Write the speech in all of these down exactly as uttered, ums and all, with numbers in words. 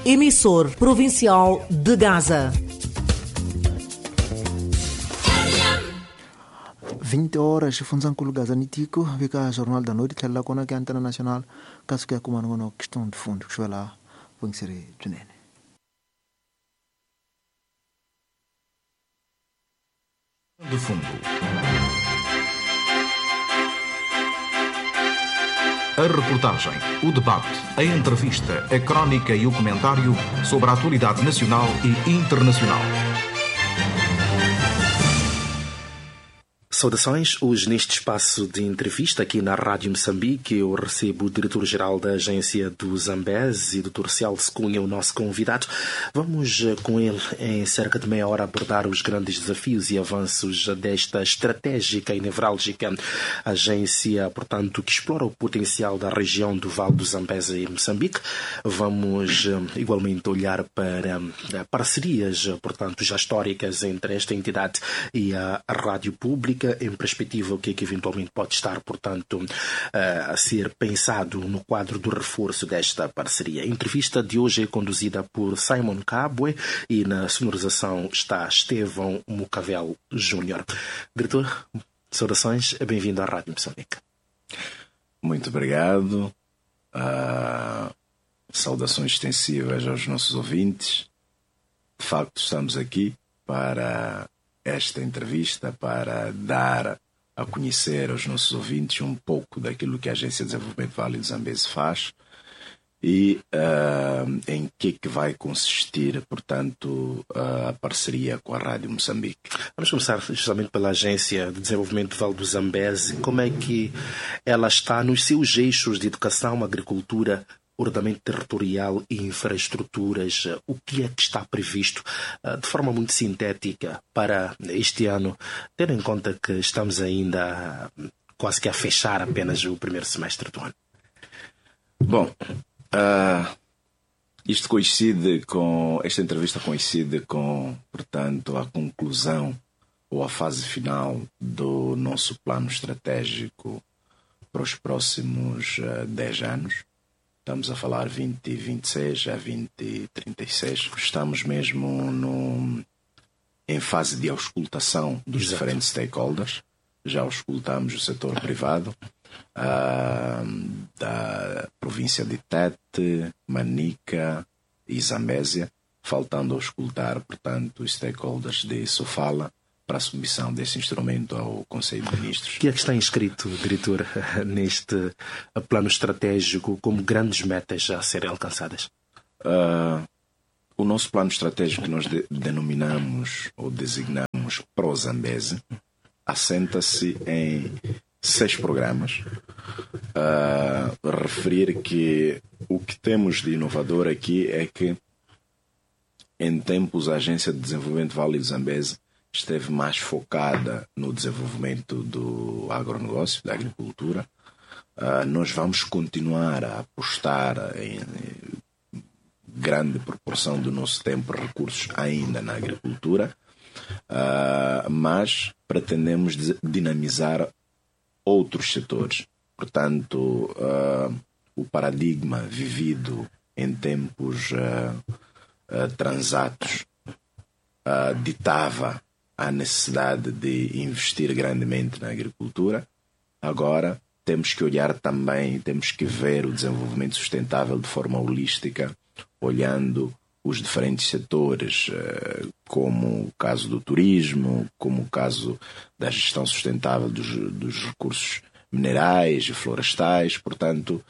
emissor provincial de Gaza. vinte horas funzankulu Gaza nitiko vika jornal da noite tella kona que antena nacional caso que acumano no questão de fundo que lá vou inserir junene de fundo. A reportagem, o debate, a entrevista, a crónica e o comentário sobre a atualidade nacional e internacional. Saudações, hoje neste espaço de entrevista aqui na Rádio Moçambique eu recebo o diretor-geral da agência do Zambeze, doutor Celso Cunha, o nosso convidado. Vamos com ele em cerca de meia hora abordar os grandes desafios e avanços desta estratégica e nevrálgica agência, portanto, que explora o potencial da região do Vale do Zambeze e Moçambique. Vamos igualmente olhar para parcerias, portanto, já históricas entre esta entidade e a rádio pública, em perspectiva o que é que eventualmente pode estar, portanto, a ser pensado no quadro do reforço desta parceria. A entrevista de hoje é conduzida por Simon Kabwe e na sonorização está Estevão Mucavel Júnior. Diretor, saudações, bem-vindo à Rádio Moçambique. Muito obrigado. Uh, saudações extensivas aos nossos ouvintes. De facto, estamos aqui para esta entrevista para dar a conhecer aos nossos ouvintes um pouco daquilo que a Agência de Desenvolvimento Vale do Zambeze faz e uh, em que, que vai consistir, portanto, a parceria com a Rádio Moçambique. Vamos começar justamente pela Agência de Desenvolvimento Vale do Zambeze. Como é que ela está nos seus eixos de educação, agricultura, ordenamento territorial e infraestruturas? O que é que está previsto de forma muito sintética para este ano, tendo em conta que estamos ainda quase que a fechar apenas o primeiro semestre do ano? Bom, uh, isto coincide com, esta entrevista coincide com, portanto, a conclusão ou a fase final do nosso plano estratégico para os próximos uh, dez anos. Estamos a falar vinte vinte e seis a vinte trinta e seis. Estamos mesmo no, em fase de auscultação dos Exato. diferentes stakeholders. Já auscultamos o setor privado, uh, da província de Tete, Manica e Zambésia, faltando auscultar, portanto, os stakeholders de Sofala, para a submissão desse instrumento ao Conselho de Ministros. O que é que está inscrito, diretor, neste plano estratégico como grandes metas a serem alcançadas? Uh, o nosso plano estratégico que nós de, denominamos ou designamos Pro-Zambeze assenta-se em seis programas. Uh, referir que o que temos de inovador aqui é que em tempos a Agência de Desenvolvimento Vale do Zambeze esteve mais focada no desenvolvimento do agronegócio, da agricultura. Uh, nós vamos continuar a apostar em, em grande proporção do nosso tempo e recursos ainda na agricultura, uh, mas pretendemos dinamizar outros setores. Portanto, uh, o paradigma vivido em tempos uh, uh, transatos uh, ditava a necessidade de investir grandemente na agricultura. Agora temos que olhar também, temos que ver o desenvolvimento sustentável de forma holística, olhando os diferentes setores, como o caso do turismo, como o caso da gestão sustentável dos, dos recursos minerais e florestais. Portanto,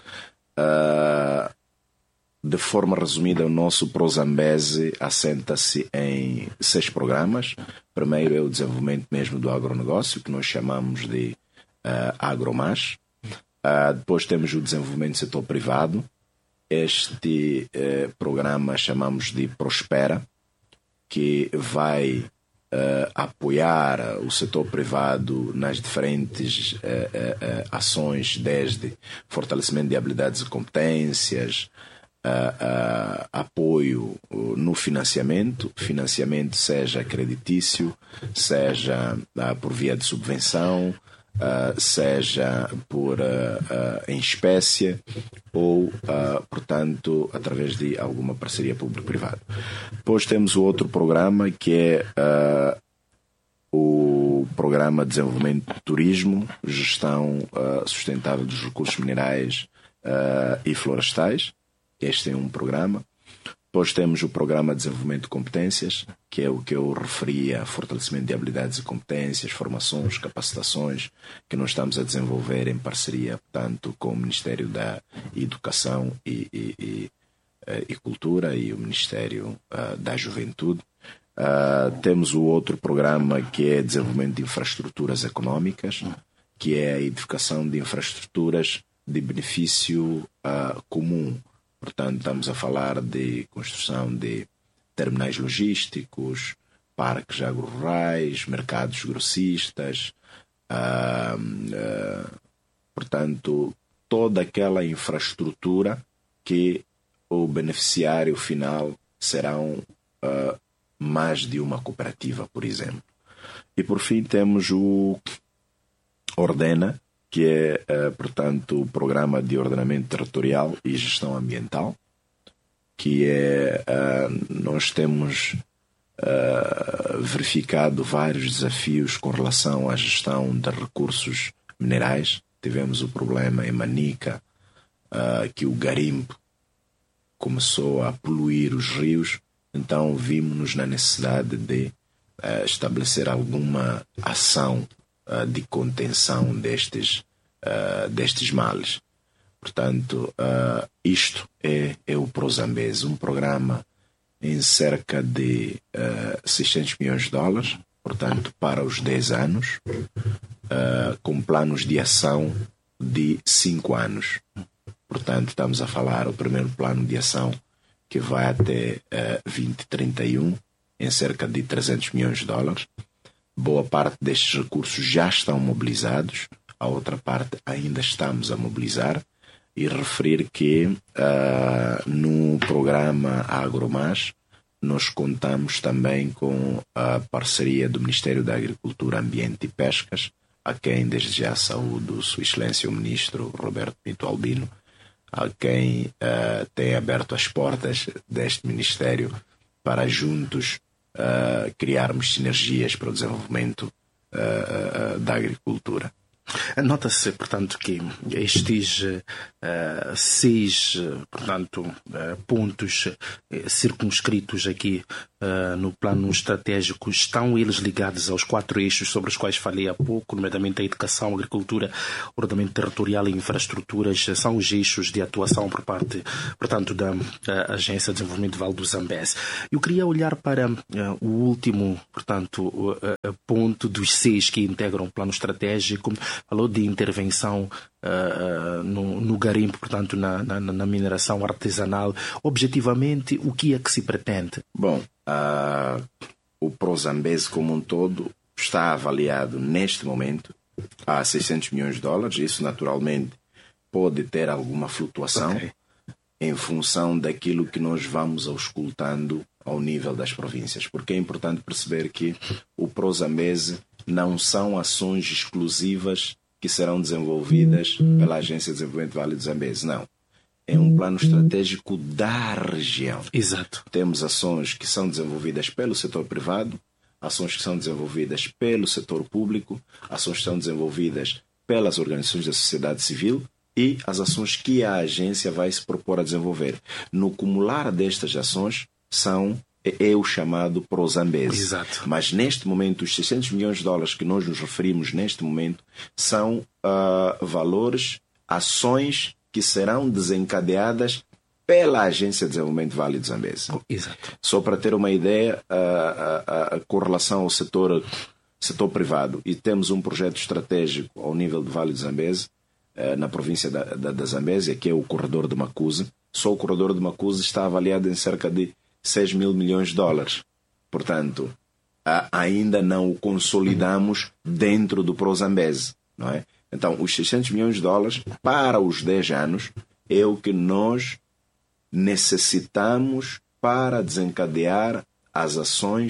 de forma resumida, o nosso Pro-Zambeze assenta-se em seis programas. Primeiro é o desenvolvimento mesmo do agronegócio, que nós chamamos de uh, AgroMás. Uh, depois temos o desenvolvimento do setor privado. Este uh, programa chamamos de Prospera, que vai uh, apoiar o setor privado nas diferentes uh, uh, uh, ações, desde fortalecimento de habilidades e competências, Uh, uh, apoio uh, no financiamento, financiamento seja creditício, seja uh, por via de subvenção, uh, seja por uh, uh, em espécie ou, uh, portanto, através de alguma parceria público-privada. Depois temos o outro programa que é uh, o Programa de Desenvolvimento do Turismo, Gestão uh, Sustentável dos Recursos Minerais uh, e Florestais. Este é um programa. Depois temos o Programa de Desenvolvimento de Competências, que é o que eu referia, fortalecimento de habilidades e competências, formações, capacitações, que nós estamos a desenvolver em parceria, portanto, com o Ministério da Educação e, e, e, e Cultura e o Ministério uh, da Juventude. Uh, temos o outro programa que é Desenvolvimento de Infraestruturas Econômicas, que é a edificação de infraestruturas de benefício uh, comum. Portanto, estamos a falar de construção de terminais logísticos, parques agrorurais, mercados grossistas, uh, uh, portanto, toda aquela infraestrutura que o beneficiário final serão uh, mais de uma cooperativa, por exemplo. E, por fim, temos o Ordena, que é, uh, portanto, o Programa de Ordenamento Territorial e Gestão Ambiental, que é, uh, nós temos uh, verificado vários desafios com relação à gestão de recursos minerais. Tivemos o problema em Manica, uh, que o garimpo começou a poluir os rios, então vimos-nos na necessidade de uh, estabelecer alguma ação de contenção destes, uh, destes males. Portanto, uh, isto é, é o ProZambeze, um programa em cerca de uh, seiscentos milhões de dólares, portanto, para os dez anos, uh, com planos de ação de cinco anos. Portanto, estamos a falar o primeiro plano de ação que vai até uh, vinte trinta e um, em cerca de trezentos milhões de dólares. Boa parte destes recursos já estão mobilizados, a outra parte ainda estamos a mobilizar, e referir que uh, no programa AgroMás nós contamos também com a parceria do Ministério da Agricultura, Ambiente e Pescas, a quem desde já saúdo Sua Excelência o Ministro Roberto Pinto Albino, a quem uh, tem aberto as portas deste Ministério para juntos Uh, criarmos sinergias para o desenvolvimento uh, uh, da agricultura. Nota-se, portanto, que estes uh, seis portanto, uh, pontos uh, circunscritos aqui uh, no plano estratégico estão eles ligados aos quatro eixos sobre os quais falei há pouco, nomeadamente a educação, a agricultura, ordenamento territorial e infraestruturas. São os eixos de atuação por parte, portanto, da Agência de Desenvolvimento Vale do Zambeze. Eu queria olhar para uh, o último, portanto, uh, uh, ponto dos seis que integram o plano estratégico. Falou de intervenção uh, no, no garimpo, portanto, na, na, na mineração artesanal. Objetivamente, o que é que se pretende? Bom, uh, o ProZambeze como um todo está avaliado neste momento a seiscentos milhões de dólares. Isso, naturalmente, pode ter alguma flutuação okay. em função daquilo que nós vamos auscultando ao nível das províncias. Porque é importante perceber que o ProZambeze não são ações exclusivas que serão desenvolvidas pela Agência de Desenvolvimento Vale do Zambeze, não. É um plano estratégico da região. Exato. Temos ações que são desenvolvidas pelo setor privado, ações que são desenvolvidas pelo setor público, ações que são desenvolvidas pelas organizações da sociedade civil e as ações que a agência vai se propor a desenvolver. No cumular destas ações são é o chamado ProZambeze. Exato. Mas neste momento, os seiscentos milhões de dólares que nós nos referimos neste momento são uh, valores, ações que serão desencadeadas pela Agência de Desenvolvimento Vale do Zambeze. Exato. Só para ter uma ideia, a, a, a correlação ao setor, setor privado, e temos um projeto estratégico ao nível do Vale do Zambeze, uh, na província da, da, da Zambésia, que é o corredor de Macuse. Só o corredor de Macuse está avaliado em cerca de seis mil milhões de dólares. Portanto, a, ainda não o consolidamos dentro do ProZambeze, não é? Então, os seiscentos milhões de dólares para os dez anos é o que nós necessitamos para desencadear as ações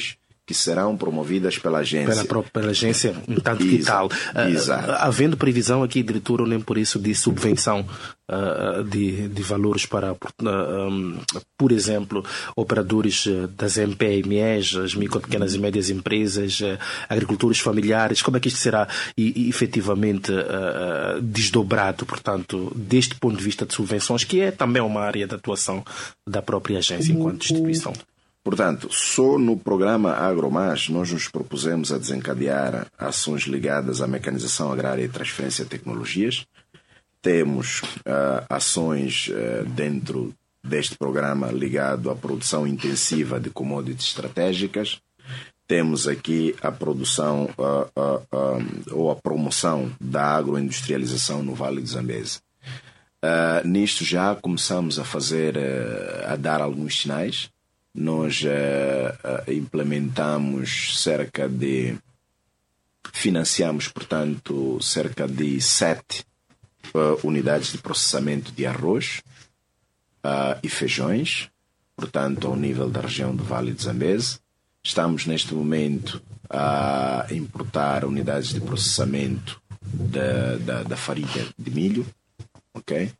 que serão promovidas pela agência. Pela própria agência, tanto que tal. Exato. Uh, havendo previsão aqui, diretor, nem por isso, de subvenção uh, de, de valores para, uh, um, por exemplo, operadores das M P M Es, as micro, pequenas e médias empresas, uh, agricultores familiares, como é que isto será e, e, efetivamente uh, desdobrado, portanto, deste ponto de vista de subvenções, que é também uma área de atuação da própria agência enquanto instituição? Portanto, só no programa AgroMás nós nos propusemos a desencadear ações ligadas à mecanização agrária e transferência de tecnologias. Temos uh, ações uh, dentro deste programa ligado à produção intensiva de commodities estratégicas. Temos aqui a produção uh, uh, uh, ou a promoção da agroindustrialização no Vale do Zambeze. Uh, nisto já começamos a fazer, uh, a dar alguns sinais. Nós uh, uh, implementamos cerca de, financiamos, portanto, cerca de sete uh, unidades de processamento de arroz uh, e feijões, portanto, ao nível da região do Vale do Zambeze. Estamos, neste momento, a importar unidades de processamento da, da, da farinha de milho, ok?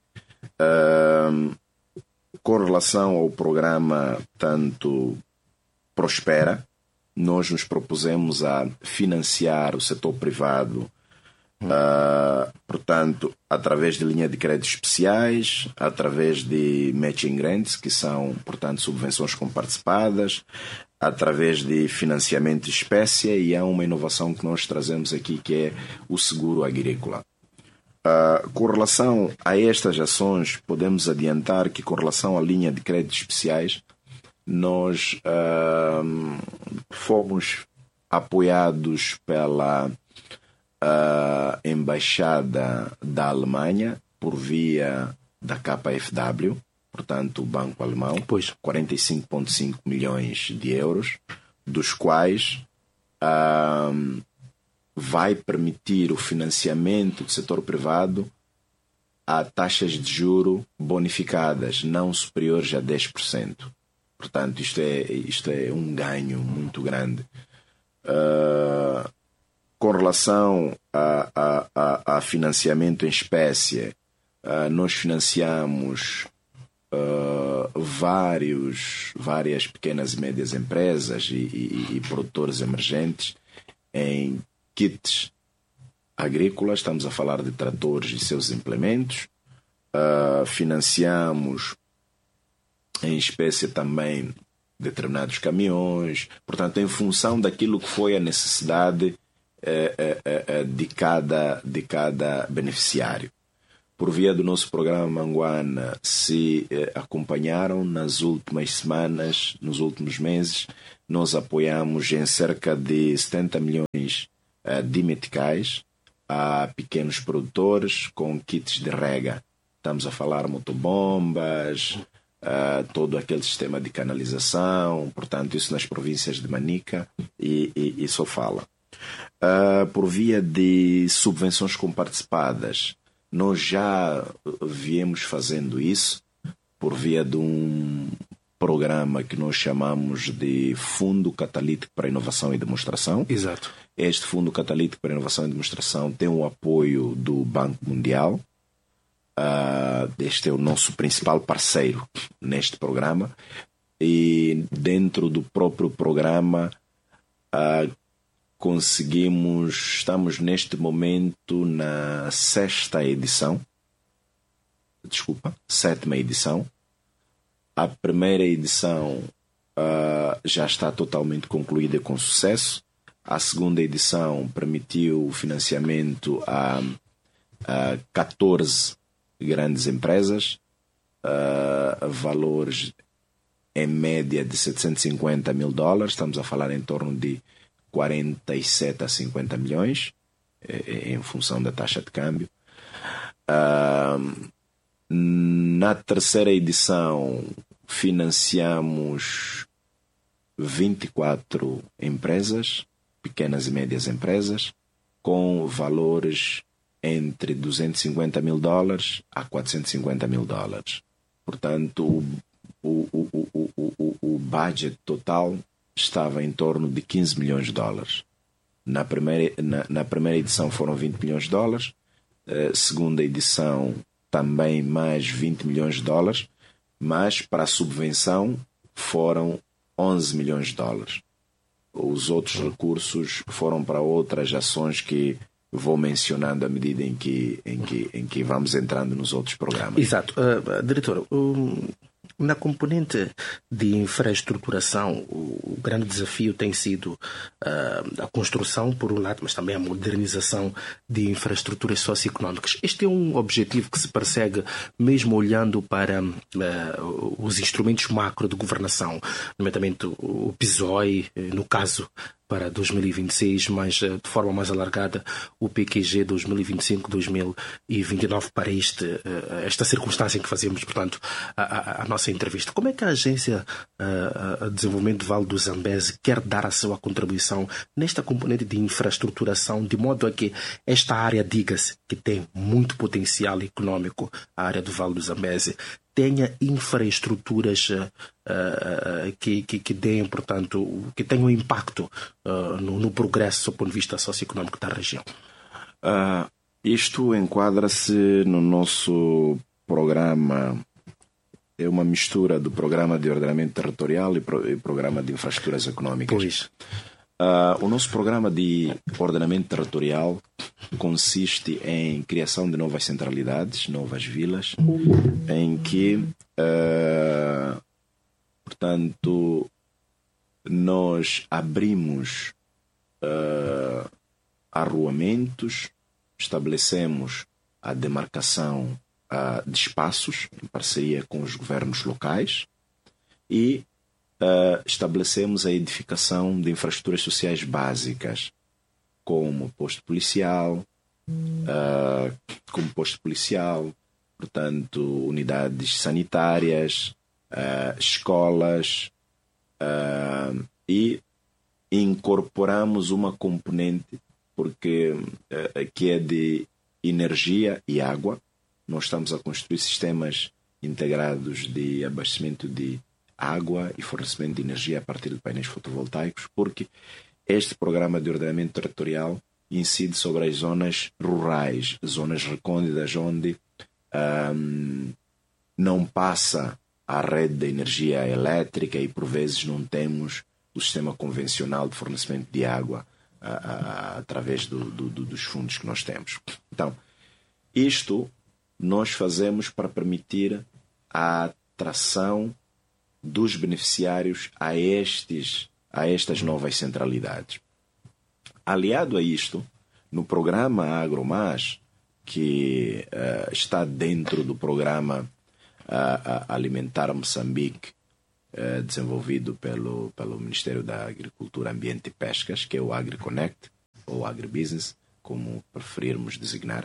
Uh, Com relação ao programa tanto Prospera, nós nos propusemos a financiar o setor privado, uh, portanto, através de linha de crédito especiais, através de matching grants, que são, portanto, subvenções comparticipadas, através de financiamento de espécie, e há uma inovação que nós trazemos aqui, que é o seguro agrícola. Uh, com relação a estas ações, podemos adiantar que, com relação à linha de créditos especiais, nós uh, fomos apoiados pela uh, Embaixada da Alemanha por via da K F W, portanto, o Banco Alemão, pois. quarenta e cinco vírgula cinco milhões de euros, dos quais Uh, vai permitir o financiamento do setor privado a taxas de juro bonificadas, não superiores a dez por cento. Portanto, isto é, isto é um ganho muito grande. Uh, com relação a, a, a, a financiamento em espécie, uh, nós financiamos uh, vários, várias pequenas e médias empresas e, e, e produtores emergentes em kits agrícolas. Estamos a falar de tratores e seus implementos. Uh, financiamos em espécie também determinados caminhões. Portanto, em função daquilo que foi a necessidade eh, eh, eh, de, cada, de cada beneficiário. Por via do nosso programa Manguana, se eh, acompanharam nas últimas semanas, nos últimos meses, nós apoiamos em cerca de setenta milhões de meticais a pequenos produtores com kits de rega. Estamos a falar motobombas, uh, todo aquele sistema de canalização, portanto, isso nas províncias de Manica e, e, e Sofala. Uh, por via de subvenções comparticipadas, nós já viemos fazendo isso por via de um programa que nós chamamos de Fundo Catalítico para Inovação e Demonstração. Exato. Este Fundo Catalítico para Inovação e Demonstração tem o apoio do Banco Mundial. Uh, este é o nosso principal parceiro neste programa. E dentro do próprio programa uh, conseguimos, estamos neste momento na sexta edição. Desculpa, sétima edição. A primeira edição uh, já está totalmente concluída com sucesso. A segunda edição permitiu o financiamento a, a catorze grandes empresas, uh, valores em média de setecentos e cinquenta mil dólares. Estamos a falar em torno de quarenta e sete a cinquenta milhões, em função da taxa de câmbio. Uh, Na terceira edição, financiamos vinte e quatro empresas, pequenas e médias empresas, com valores entre duzentos e cinquenta mil dólares a quatrocentos e cinquenta mil dólares. Portanto, o, o, o, o, o, o budget total estava em torno de quinze milhões de dólares. Na primeira, na, na primeira edição foram vinte milhões de dólares, uh, segunda edição também mais vinte milhões de dólares, mas para a subvenção foram onze milhões de dólares. Os outros recursos foram para outras ações que vou mencionando à medida em que, em que, em que vamos entrando nos outros programas. Exato. Uh, diretor, um, na componente de infraestruturação, o, o grande desafio tem sido uh, a construção, por um lado, mas também a modernização de infraestruturas socioeconómicas. Este é um objetivo que se persegue mesmo olhando para uh, os instrumentos macro de governação, nomeadamente o P S O E, no caso para dois mil e vinte e seis, mas de forma mais alargada o P Q G dois mil e vinte e cinco a dois mil e vinte e nove para este, esta circunstância em que fazemos, portanto, a, a, a nossa entrevista. Como é que a Agência a, a Desenvolvimento do Vale do Zambeze quer dar a sua contribuição nesta componente de infraestruturação, de modo a que esta área, diga-se, que tem muito potencial econômico, a área do Vale do Zambeze, tenha infraestruturas uh, uh, que, que, que deem, portanto, que tenham impacto uh, no, no progresso do ponto de vista socioeconómico da região? Uh, isto enquadra-se no nosso programa, é uma mistura do programa de ordenamento territorial e, pro, e programa de infraestruturas económicas. Pois. Uh, o nosso programa de ordenamento territorial consiste em criação de novas centralidades, novas vilas, em que, uh, portanto, nós abrimos uh, arruamentos, estabelecemos a demarcação uh, de espaços em parceria com os governos locais e Uh, estabelecemos a edificação de infraestruturas sociais básicas, como posto policial, uh, como posto policial, portanto, unidades sanitárias, uh, escolas, uh, e incorporamos uma componente porque, uh, que é de energia e água. Nós estamos a construir sistemas integrados de abastecimento de água e fornecimento de energia a partir de painéis fotovoltaicos, porque este programa de ordenamento territorial incide sobre as zonas rurais, zonas recônditas onde um, não passa a rede de energia elétrica e por vezes não temos o sistema convencional de fornecimento de água a, a, a, através do, do, do, dos fundos que nós temos. Então, isto nós fazemos para permitir a atração dos beneficiários a, estes, a estas novas centralidades. Aliado a isto, no programa AgroMás, que uh, está dentro do programa uh, Alimentar Moçambique, uh, desenvolvido pelo, pelo Ministério da Agricultura, Ambiente e Pescas, que é o AgriConnect, ou Agribusiness, como preferirmos designar,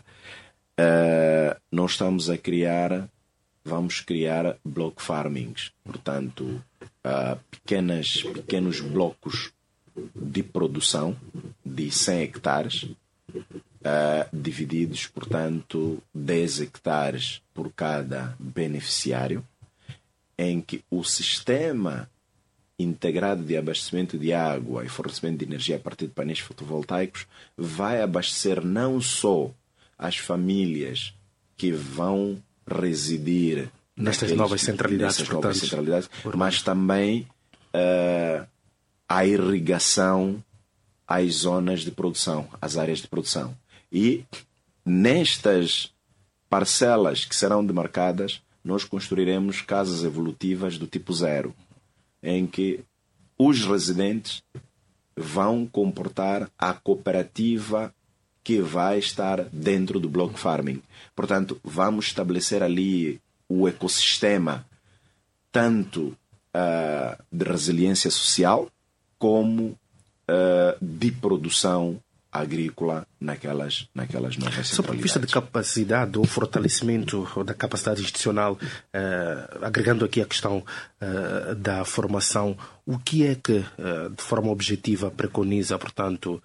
uh, nós estamos a criar vamos criar block farmings, portanto, uh, pequenas, pequenos blocos de produção de cem hectares, uh, divididos, portanto, dez hectares por cada beneficiário, em que o sistema integrado de abastecimento de água e fornecimento de energia a partir de painéis fotovoltaicos vai abastecer não só as famílias que vão residir nestas novas centralidades, nestas novas centralidades, por... mas também uh, a irrigação às zonas de produção, às áreas de produção. E nestas parcelas que serão demarcadas, nós construiremos casas evolutivas do tipo zero, em que os residentes vão comportar a cooperativa que vai estar dentro do block farming. Portanto, vamos estabelecer ali o ecossistema tanto uh, de resiliência social como uh, de produção agrícola naquelas, naquelas novas centralidades. Só por vista de capacidade ou fortalecimento da capacidade institucional, uh, agregando aqui a questão uh, da formação, o que é que, uh, de forma objetiva, preconiza, portanto,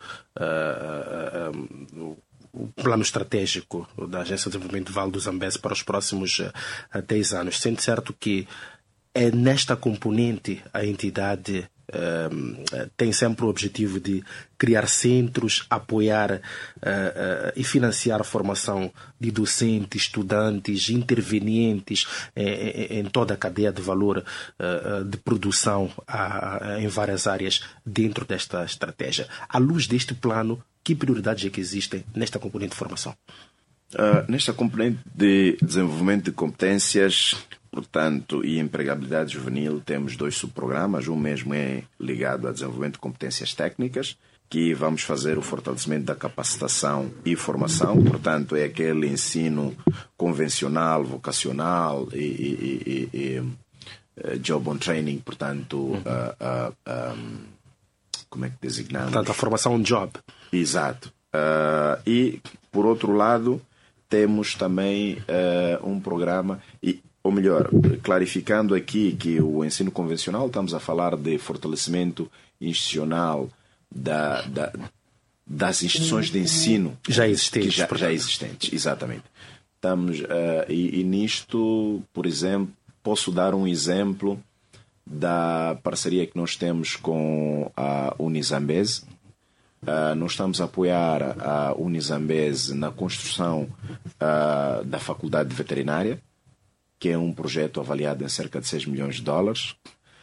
uh, uh, uh, o plano estratégico da Agência de Desenvolvimento do Vale do Zambeze para os próximos uh, dez anos? Sendo certo que é nesta componente a entidade uh, tem sempre o objetivo de criar centros, apoiar uh, uh, e financiar a formação de docentes, estudantes, intervenientes em, em toda a cadeia de valor uh, de produção uh, em várias áreas dentro desta estratégia. À luz deste plano, que prioridades é que existem nesta componente de formação? Uh, nesta componente de desenvolvimento de competências, portanto, e empregabilidade juvenil, temos dois subprogramas. Um mesmo é ligado a desenvolvimento de competências técnicas, que vamos fazer o fortalecimento da capacitação e formação, portanto, é aquele ensino convencional, vocacional e, e, e, e uh, job on training, portanto, uhum. uh, uh, um, como é que designamos? Portanto, a formação on job. Exato. Uh, e, por outro lado, temos também uh, um programa, e, ou melhor, clarificando aqui que o ensino convencional, estamos a falar de fortalecimento institucional da, da, das instituições de ensino já existentes. Já, já existentes, exatamente. Estamos, uh, e, e nisto, por exemplo, posso dar um exemplo da parceria que nós temos com a Unizambese. Uh, nós estamos a apoiar a Unizambese na construção uh, da Faculdade de Veterinária, que é um projeto avaliado em cerca de seis milhões de dólares.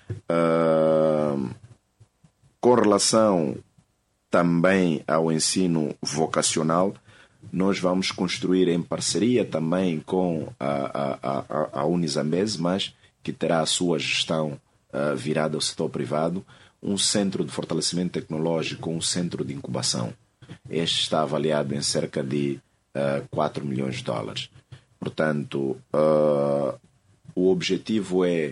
Uh, com relação também ao ensino vocacional, nós vamos construir em parceria também com a, a, a, a Unizambese, mas que terá a sua gestão uh, virada ao setor privado, um centro de fortalecimento tecnológico, um centro de incubação. Este está avaliado em cerca de uh, quatro milhões de dólares. Portanto, uh, o objetivo é: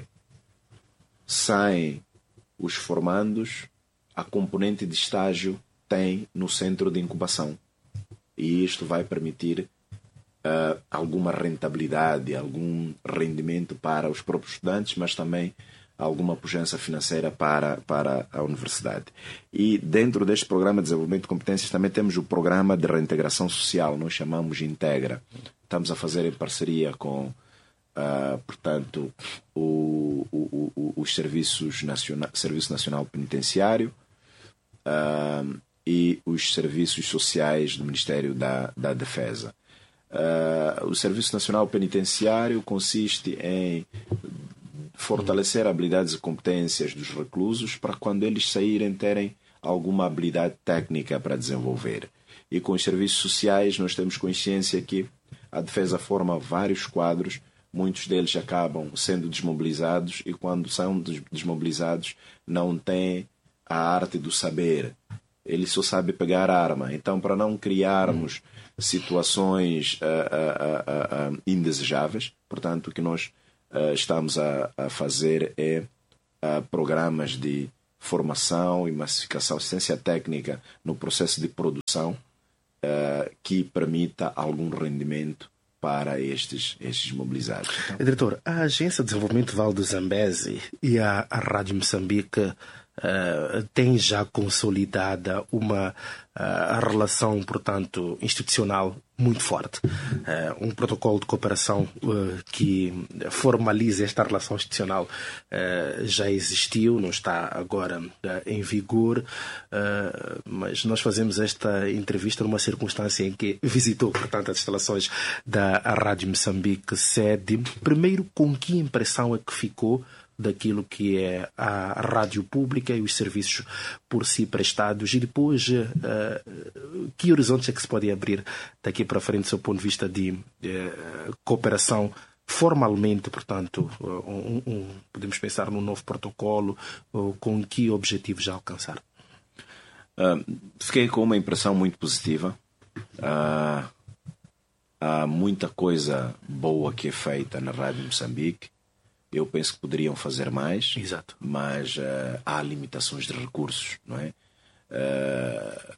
saem os formandos, a componente de estágio tem no centro de incubação. E isto vai permitir uh, alguma rentabilidade, algum rendimento para os próprios estudantes, mas também alguma pujança financeira para, para a universidade. E dentro deste programa de desenvolvimento de competências também temos o programa de reintegração social, nós chamamos de Integra. Estamos a fazer em parceria com, uh, portanto, o, o, o, os serviços nacional, Serviço Nacional Penitenciário uh, e os serviços sociais do Ministério da, da Defesa. Uh, o Serviço Nacional Penitenciário consiste em fortalecer habilidades e competências dos reclusos para quando eles saírem terem alguma habilidade técnica para desenvolver. E com os serviços sociais nós temos consciência que a defesa forma vários quadros, muitos deles acabam sendo desmobilizados e quando são desmobilizados não têm a arte do saber. Ele só sabe pegar a arma. Então, para não criarmos situações uh, uh, uh, uh, indesejáveis, portanto, o que nós Uh, estamos a, a fazer é uh, programas de formação e massificação, assistência técnica no processo de produção uh, que permita algum rendimento para estes, estes mobilizados. Então, diretor, a Agência de Desenvolvimento Vale do Zambeze e a, a Rádio Moçambique uh, têm já consolidada uma uh, relação, portanto, institucional muito forte. Uh, um protocolo de cooperação uh, que formaliza esta relação institucional uh, já existiu, não está agora uh, em vigor, uh, mas nós fazemos esta entrevista numa circunstância em que visitou, portanto, as instalações da Rádio Moçambique sede. Primeiro, com que impressão é que ficou daquilo que é a rádio pública e os serviços por si prestados, e depois uh, que horizontes é que se pode abrir daqui para frente do seu ponto de vista de uh, cooperação formalmente, portanto, um, um, podemos pensar num novo protocolo, uh, com que objetivo já alcançar? Uh, fiquei com uma impressão muito positiva. Uh, há muita coisa boa que é feita na Rádio Moçambique. Eu penso que poderiam fazer mais. Exato. Mas uh, há limitações de recursos, não é? Uh,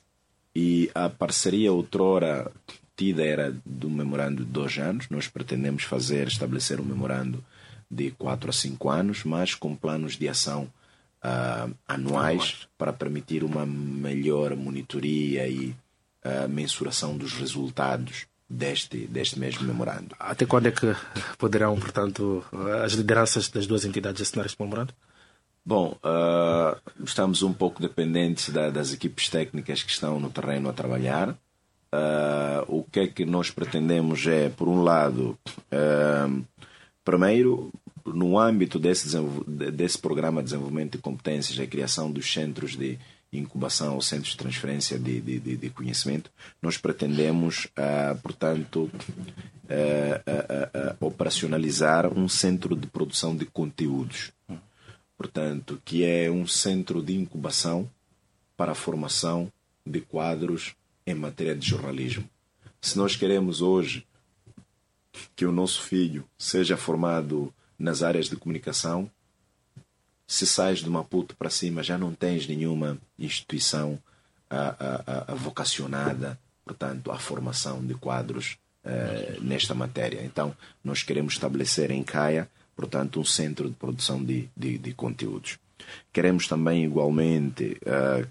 e a parceria outrora tida era do memorando de dois anos. Nós pretendemos fazer, estabelecer um memorando de quatro a cinco anos, mas com planos de ação uh, anuais para permitir uma melhor monitoria e uh, mensuração dos resultados deste, deste mesmo memorando. Até quando é que poderão, portanto, as lideranças das duas entidades assinar este memorando? Bom, uh, estamos um pouco dependentes da, das equipes técnicas que estão no terreno a trabalhar. Uh, o que é que nós pretendemos é, por um lado, uh, primeiro, no âmbito desse, desse programa de desenvolvimento de competências, a criação dos centros de incubação ou centros de transferência de, de, de, de conhecimento, nós pretendemos, uh, portanto, uh, uh, uh, operacionalizar um centro de produção de conteúdos. Portanto, que é um centro de incubação para a formação de quadros em matéria de jornalismo. Se nós queremos hoje que o nosso filho seja formado nas áreas de comunicação, se sais de Maputo para cima já não tens nenhuma instituição a, a, a vocacionada, portanto, à formação de quadros uh, nesta matéria. Então, nós queremos estabelecer em Caia, portanto, um centro de produção de, de, de conteúdos. Queremos também, igualmente, uh,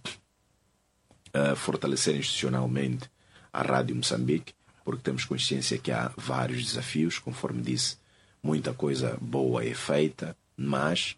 uh, fortalecer institucionalmente a Rádio Moçambique, porque temos consciência que há vários desafios, conforme disse, muita coisa boa é feita, mas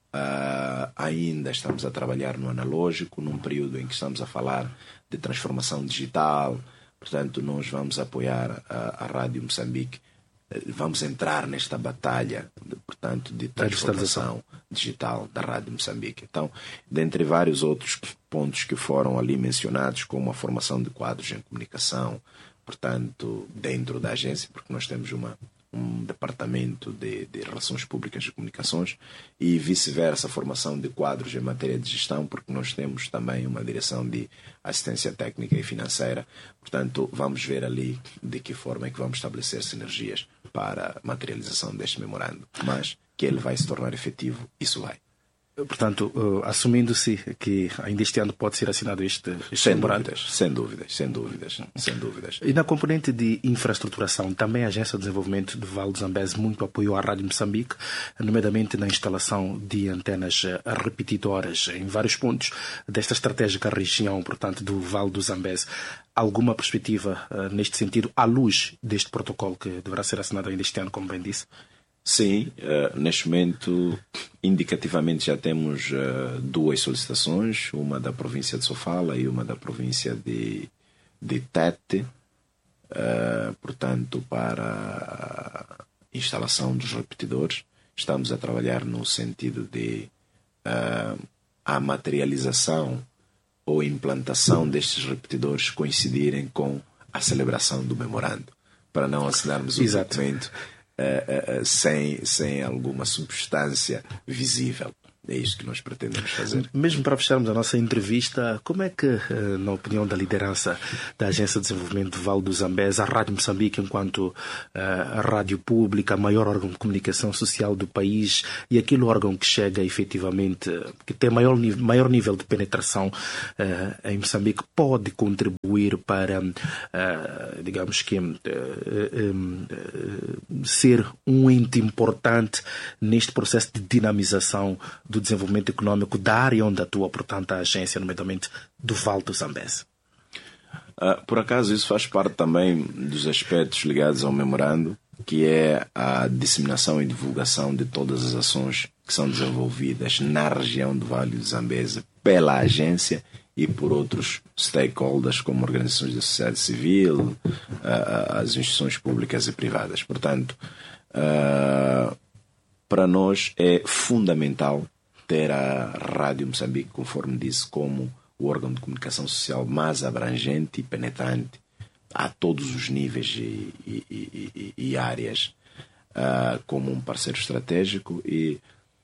uh, ainda estamos a trabalhar no analógico, num período em que estamos a falar de transformação digital. Portanto, nós vamos apoiar a, a Rádio Moçambique. Vamos entrar nesta batalha, de, portanto, de transformação digital da Rádio Moçambique. Então, dentre vários outros pontos que foram ali mencionados, como a formação de quadros em comunicação, portanto, dentro da agência, porque nós temos uma, um departamento de, de relações públicas e comunicações, e vice-versa, a formação de quadros em matéria de gestão, porque nós temos também uma direção de assistência técnica e financeira. Portanto, vamos ver ali de que forma é que vamos estabelecer sinergias para a materialização deste memorando, mas que ele vai se tornar efetivo, isso vai. Portanto, uh, assumindo-se que ainda este ano pode ser assinado este, este sem memorando. Dúvidas, sem dúvidas, sem dúvidas, sem dúvidas. E na componente de infraestruturação, também a Agência de Desenvolvimento do Vale do Zambeze muito apoiou a Rádio Moçambique, nomeadamente na instalação de antenas repetidoras em vários pontos desta estratégica região, portanto, do Vale do Zambeze. Alguma perspectiva uh, neste sentido, à luz deste protocolo que deverá ser assinado ainda este ano, como bem disse? Sim, uh, neste momento, indicativamente já temos uh, duas solicitações, uma da província de Sofala e uma da província de, de Tete, uh, portanto, para a instalação dos repetidores. Estamos a trabalhar no sentido de uh, a materialização ou implantação destes repetidores coincidirem com a celebração do memorando, para não assinarmos o documento Uh, uh, sem, sem alguma substância visível. É isto que nós pretendemos fazer. Mesmo para fecharmos a nossa entrevista, como é que, na opinião da liderança da Agência de Desenvolvimento do Vale do Zambeze, a Rádio Moçambique, enquanto a rádio pública, maior órgão de comunicação social do país e aquele órgão que chega efetivamente, que tem maior, maior nível de penetração uh, em Moçambique, pode contribuir para, uh, digamos que, uh, um, uh, ser um ente importante neste processo de dinamização do desenvolvimento econômico da área onde atua, portanto, a agência, nomeadamente do Vale do Zambeze? Uh, por acaso, isso faz parte também dos aspectos ligados ao memorando, que é a disseminação e divulgação de todas as ações que são desenvolvidas na região do Vale do Zambeze pela agência e por outros stakeholders, como organizações da sociedade civil, uh, as instituições públicas e privadas. Portanto, uh, para nós é fundamental ter a Rádio Moçambique, conforme disse, como o órgão de comunicação social mais abrangente e penetrante a todos os níveis e, e, e, e áreas, uh, como um parceiro estratégico, e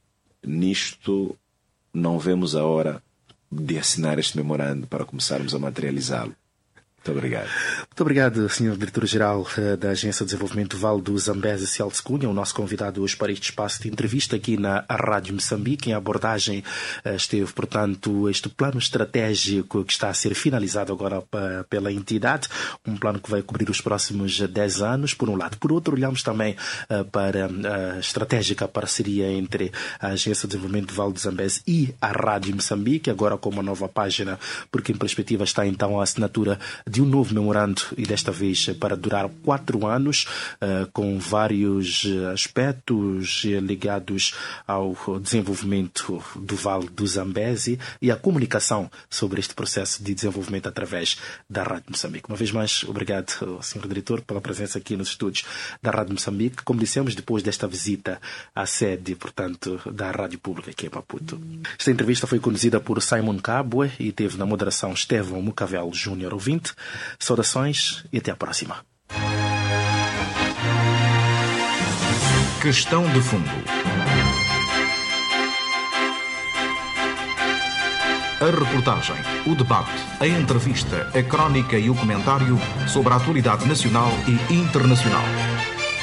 nisto não vemos a hora de assinar este memorando para começarmos a materializá-lo. Muito obrigado. Muito obrigado, senhor Diretor-Geral da Agência de Desenvolvimento Vale do Zambeze, Celso Cunha, o nosso convidado hoje para este espaço de entrevista aqui na Rádio Moçambique. Em abordagem esteve, portanto, este plano estratégico que está a ser finalizado agora pela entidade, um plano que vai cobrir os próximos dez anos, por um lado. Por outro, olhamos também para a estratégica parceria entre a Agência de Desenvolvimento Vale do Zambeze e a Rádio Moçambique, agora com uma nova página, porque em perspectiva está então a assinatura de um novo memorando, e desta vez para durar quatro anos, com vários aspectos ligados ao desenvolvimento do Vale do Zambeze e a comunicação sobre este processo de desenvolvimento através da Rádio Moçambique. Uma vez mais, obrigado, senhor Diretor, pela presença aqui nos estúdios da Rádio Moçambique. Como dissemos, depois desta visita à sede, portanto, da Rádio Pública aqui em Maputo. Esta entrevista foi conduzida por Simon Kabwe e teve na moderação Estevão Mucavel Júnior ouvinte. Saudações e até à próxima. Questão de fundo. A reportagem, o debate, a entrevista, a crónica e o comentário sobre a atualidade nacional e internacional.